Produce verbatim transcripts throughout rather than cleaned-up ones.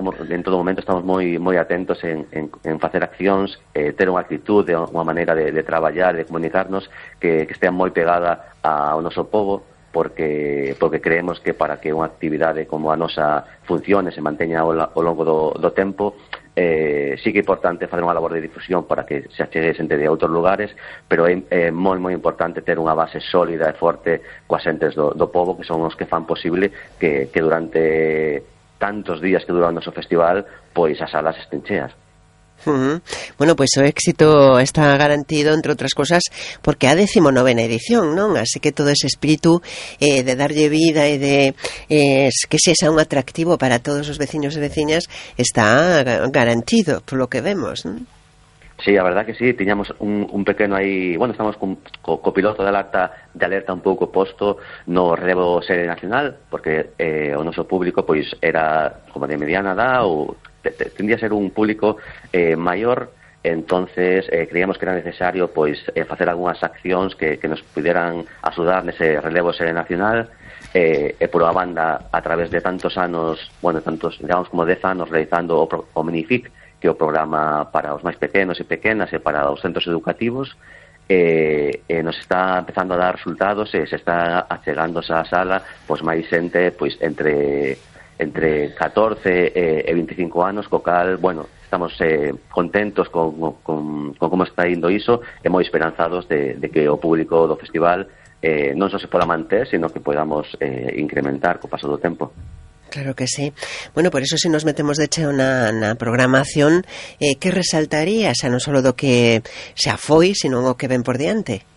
estamos, en todo momento estamos moi moi atentos en, en, en facer accións, eh, ter unha actitude, unha maneira de, de traballar, de comunicarnos que, que estea moi pegada ao noso pobo, porque porque creemos que para que unha actividade como a nosa funcione, se manteña ao, ao longo do, do tempo, eh, sí que é importante facer unha labor de difusión para que se achegue xente de outros lugares, pero é, é moi moi importante ter unha base sólida e forte coas xentes do, do pobo, que son os que fan posible que, que durante tantos días que dura o noso festival, pois as salas estén cheas. Uh-huh. Bueno, pois o éxito está garantido, entre outras cosas, porque a decimonovena edición, non? Así que todo ese espírito eh, de darlle vida e de eh, que sexa un atractivo para todos os veciños e veciñas está garantido, por lo que vemos, non? Sí, a verdad que sí, tiñamos un, un pequeno aí, bueno, estamos con, co, co piloto de alerta, de alerta un pouco posto no relevo sede nacional, porque eh, o noso público pois era como de mediana edad ou tendía a ser un público eh, maior, entonces eh, creíamos que era necesario pois eh, facer algunhas accións que, que nos puderan axudar nese relevo sede nacional. Eh, e por a banda, a través de tantos anos, bueno, tantos, digamos como dez anos realizando o, o Minific, que é o programa para os máis pequenos e pequenas e para os centros educativos, eh, eh, nos está empezando a dar resultados e se está achegando a sala pois máis xente pois entre entre catorce e veinticinco anos, co cal, bueno, estamos eh, contentos con, con, con como está indo iso e moi esperanzados de, de que o público do festival eh, non só se poda manter, sino que podamos eh, incrementar co paso do tempo. Claro que sí. Bueno, por eso se nos metemos de cheo na, na programación, eh, que resaltaría, xa non só do que xa foi, sino o que ven por diante?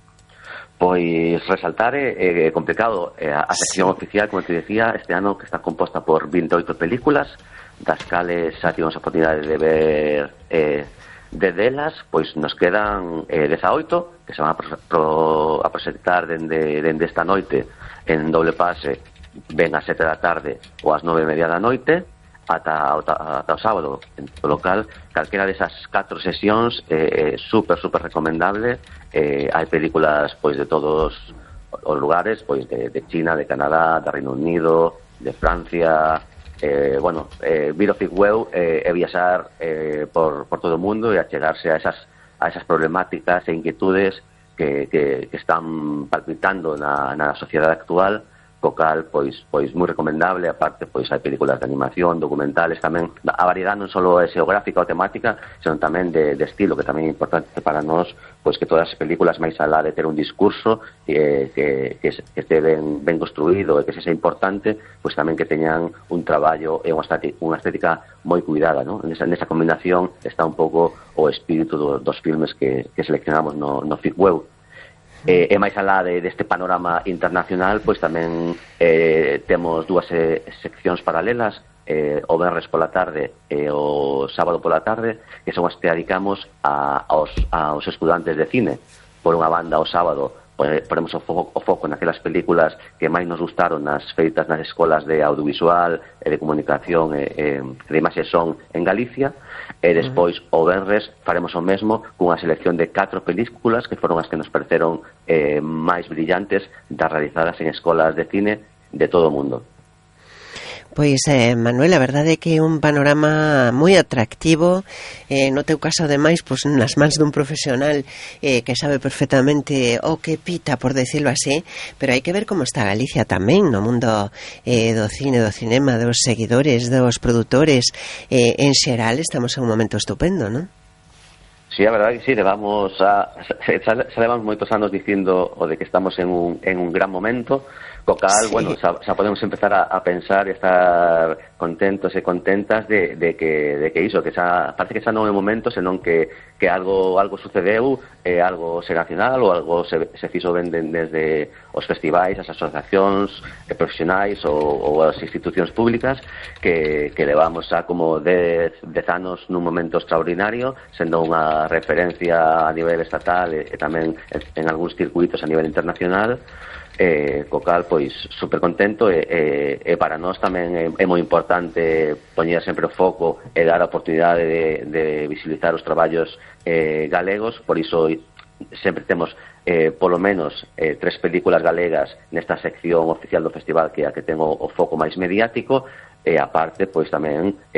Pois resaltar é eh, complicado. Eh, a sección sí. oficial, como te decía, este ano que está composta por vinte e oito películas, das cales xa tivemos a oportunidade de ver eh, de delas, pois nos quedan eh, dezaoito que se van a, pro, pro, a proxectar dende, dende esta noite en doble pase, ven ás sete da tarde ou ás nove e media da noite ata, ata, ata o sábado. En todo local, calquera desas catro sesións é eh, super, super recomendable. Eh, hai películas pois de todos os lugares, pois de, de China, de Canadá, de Reino Unido, de Francia. Eh, bueno, eh, vir o Ficweu é eh, viaxar eh, por, por todo o mundo e achegarse a esas, a esas problemáticas e inquietudes que, que, que están palpitando na, na sociedade actual, co cal, pois, pois moi recomendable. Aparte, pois hai películas de animación, documentales tamén. A variedade non só é xeográfica ou temática, senón tamén de, de estilo, que tamén é importante para nós, pois que todas as películas, máis alá de ter un discurso eh, que, que, que este ben, ben construído e que sexa importante, pois tamén que teñan un traballo e unha estética, unha estética moi cuidada, ¿no? Nesa, nesa combinación está un pouco o espírito do, dos filmes que, que seleccionamos no, no Ficweu. Eh, e máis alá de, deste panorama internacional, pois tamén eh, temos dúas eh, seccións paralelas, eh, o venres pola tarde e o sábado pola tarde, que son as que dedicamos a, aos, aos estudantes de cine. Por unha banda, o sábado ponemos o foco, o foco naquelas películas que máis nos gustaron nas feitas nas escolas de audiovisual e de comunicación e, e de imaxe son en Galicia, e despois o venres faremos o mesmo cunha selección de catro películas que foron as que nos pareceron eh, máis brillantes das realizadas en escolas de cine de todo o mundo. Pois, eh, Manuel, a verdade é que é un panorama moi atractivo, eh, no teu caso, ademais, pois, nas mans dun profesional eh, que sabe perfectamente o que pita, por decirlo así, pero hai que ver como está Galicia tamén no mundo eh, do cine, do cinema, dos seguidores, dos produtores, eh, en xeral estamos en un momento estupendo, non? Sí, a verdade que sí, levamos a, xa, xa levamos moitos anos dicindo o de que estamos en un, en un gran momento, co cal, sí. bueno, xa, xa podemos empezar a, a pensar e estar contentos e contentas de, de que de que iso, que xa, parece que xa non é o momento, senón que, que algo algo sucedeu, eh, algo se nacional ou algo se, se fixo ben de, desde os festivais, as asociacións eh, profesionais ou, ou as institucións públicas que, que levamos xa como dez anos nun momento extraordinario, sendo unha referencia a nivel estatal e, e tamén en, en algúns circuitos a nivel internacional. Eh, co cal, pois, super contento e, e, e para nós tamén é, é moi importante poñer sempre o foco e dar a oportunidade de, de visibilizar os traballos eh, galegos. Por iso sempre temos eh, polo menos eh, tres películas galegas nesta sección oficial do festival, que é a que ten o, o foco máis mediático, e aparte, pois tamén